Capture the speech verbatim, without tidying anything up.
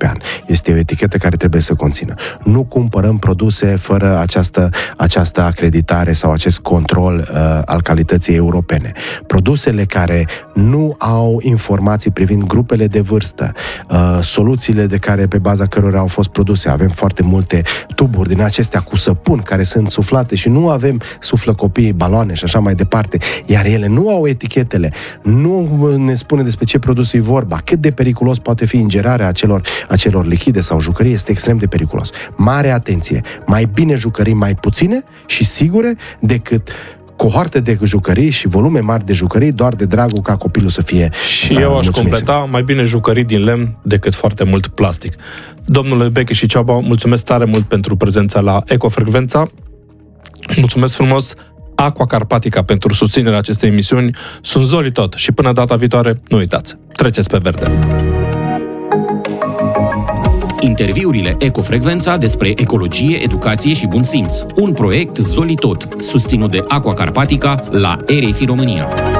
european. Este o etichetă care trebuie să conțină. Nu cumpărăm produse fără această, această acreditare sau acest control uh, al calității europene. Produsele care nu au informații privind grupele de vârstă, uh, soluțiile de care, pe baza cărora au fost produse. Avem foarte multe tuburi din acestea cu săpun care sunt suflate și nu avem, suflă copiii baloane și așa mai departe, iar ele nu au etichetele, nu ne spune despre ce produs e vorba, cât de periculos poate fi ingerarea acelor, acelor lichide sau jucării, este extrem de periculos. Mare atenție! Mai bine jucării mai puține și sigure decât cohorte de jucării și volume mari de jucării doar de dragul ca copilul să fie și eu aș completa, mai bine jucării din lemn decât foarte mult plastic. Domnule Beche și Ceaba, mulțumesc tare mult pentru prezența la Ecofrecvența. Mulțumesc frumos Aqua Carpatica pentru susținerea acestei emisiuni. Sunt Zoli Tot și până data viitoare, nu uitați, treceți pe verde. Interviurile Ecofrecvența despre ecologie, educație și bun simț. Un proiect Zoli Tot, susținut de Aqua Carpatica la R F I România.